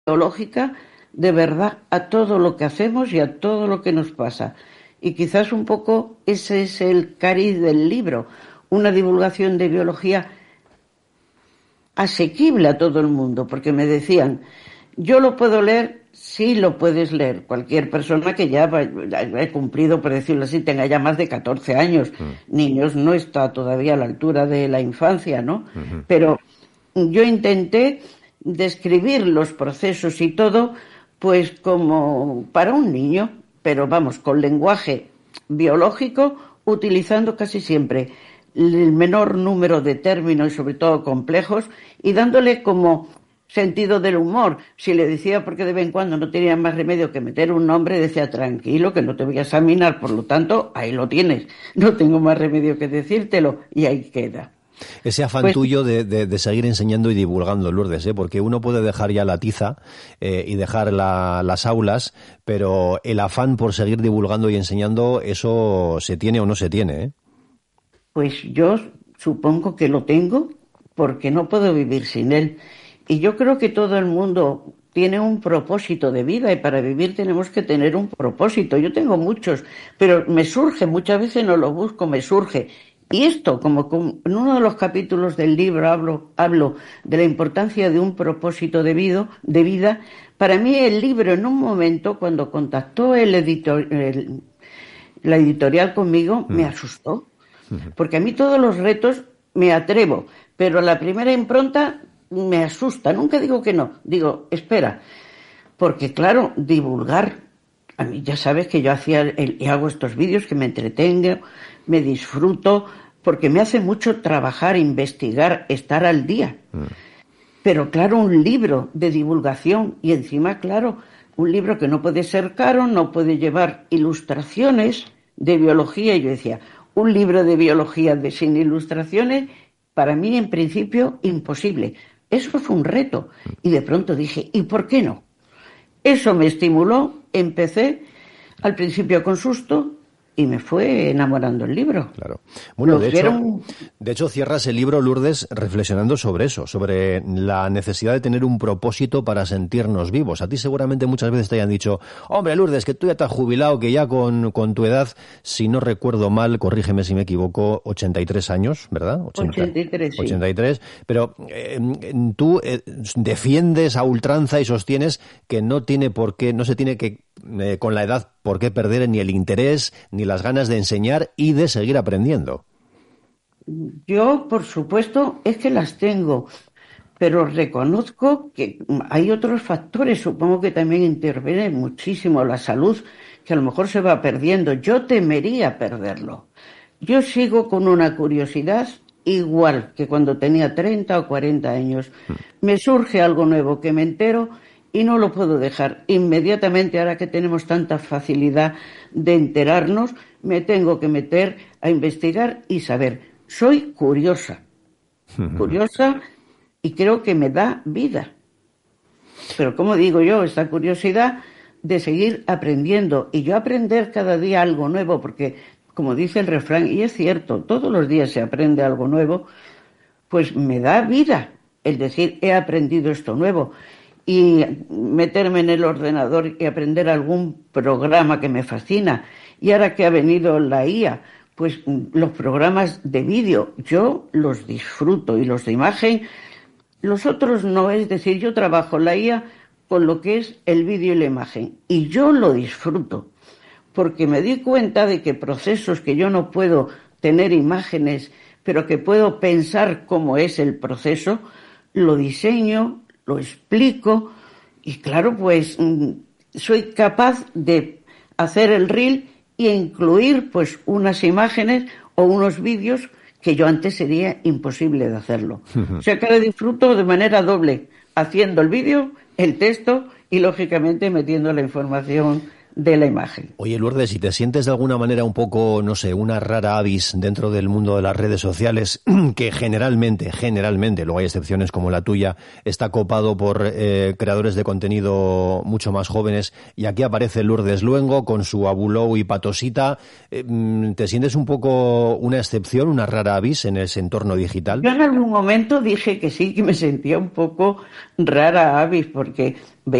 biológica de verdad a todo lo que hacemos y a todo lo que nos pasa. Y quizás un poco ese es el cariz del libro, una divulgación de biología asequible a todo el mundo, porque me decían, yo lo puedo leer, sí lo puedes leer, cualquier persona que ya haya cumplido, por decirlo así, tenga ya más de 14 años, niños no está todavía a la altura de la infancia, ¿no? Pero yo intenté describir los procesos y todo, pues como para un niño, pero vamos, con lenguaje biológico, utilizando casi siempre el menor número de términos y sobre todo complejos y dándole como sentido del humor. Si le decía porque de vez en cuando no tenía más remedio que meter un nombre, decía tranquilo que no te voy a examinar, por lo tanto ahí lo tienes, no tengo más remedio que decírtelo y ahí queda. Ese afán Pues, tuyo de seguir enseñando y divulgando, Lourdes, ¿eh? Porque uno puede dejar ya la tiza y dejar las aulas, pero el afán por seguir divulgando y enseñando, eso se tiene o no se tiene, ¿eh? pues yo supongo que lo tengo porque no puedo vivir sin él. Y yo creo que todo el mundo tiene un propósito de vida y para vivir tenemos que tener un propósito. Yo tengo muchos, pero me surge, muchas veces no lo busco, me surge. Y esto, como en uno de los capítulos del libro hablo de la importancia de un propósito de vida, para mí el libro en un momento, cuando contactó la editorial conmigo, me asustó. Porque a mí todos los retos me atrevo, pero la primera impronta me asusta. Nunca digo que no, digo, espera, porque claro, divulgar, a mí ya sabes que yo y hago estos vídeos que me entretengo, me disfruto, porque me hace mucho trabajar, investigar, estar al día. Pero claro, un libro de divulgación y encima, claro, un libro que no puede ser caro, no puede llevar ilustraciones de biología. Y yo decía, un libro de biología sin ilustraciones, para mí en principio imposible. Eso fue un reto. Y de pronto dije, ¿y por qué no? Eso me estimuló, empecé al principio con susto y me fue enamorando el libro. Claro. Bueno, Lo vieron. de hecho cierras el libro, Lourdes, reflexionando sobre eso, sobre la necesidad de tener un propósito para sentirnos vivos. A ti seguramente muchas veces te hayan dicho, hombre, Lourdes, que tú ya te has jubilado, que ya con tu edad, si no recuerdo mal, corrígeme si me equivoco, 83 años, ¿verdad? 83, sí. 83, pero tú defiendes a ultranza y sostienes que no se tiene que, con la edad, por qué perder ni el interés, ni las ganas de enseñar y de seguir aprendiendo. Yo, por supuesto, es que las tengo, pero reconozco que hay otros factores, supongo que también interviene muchísimo la salud, que a lo mejor se va perdiendo. Yo temería perderlo. Yo sigo con una curiosidad igual que cuando tenía 30 o 40 años. Me surge algo nuevo que me entero y no lo puedo dejar. Inmediatamente, ahora que tenemos tanta facilidad de enterarnos, me tengo que meter a investigar y saber. Soy curiosa y creo que me da vida. Pero como digo yo, esta curiosidad de seguir aprendiendo y yo aprender cada día algo nuevo, porque como dice el refrán, y es cierto, todos los días se aprende algo nuevo, pues me da vida el decir he aprendido esto nuevo y meterme en el ordenador y aprender algún programa que me fascina. Y ahora que ha venido la IA, pues los programas de vídeo, yo los disfruto y los de imagen, los otros no, es decir, yo trabajo la IA con lo que es el vídeo y la imagen y yo lo disfruto porque me di cuenta de que procesos que yo no puedo tener imágenes, pero que puedo pensar cómo es el proceso, lo diseño, lo explico y claro, pues soy capaz de hacer el reel y incluir pues unas imágenes o unos vídeos que yo antes sería imposible de hacerlo. O sea que ahora disfruto de manera doble, haciendo el vídeo, el texto y lógicamente metiendo la información de la imagen. Oye, Lourdes, si te sientes de alguna manera un poco, no sé, una rara avis dentro del mundo de las redes sociales, que generalmente, luego hay excepciones como la tuya, está copado por creadores de contenido mucho más jóvenes, y aquí aparece Lourdes Luengo con su Abulou y Patosita, ¿te sientes un poco una excepción, una rara avis en ese entorno digital? Yo en algún momento dije que sí, que me sentía un poco rara avis, porque